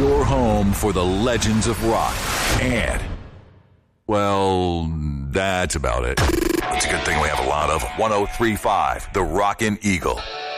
your home for the legends of rock. And, well, that's about it. It's a good thing we have a lot of 103.5, the Rockin' Eagle.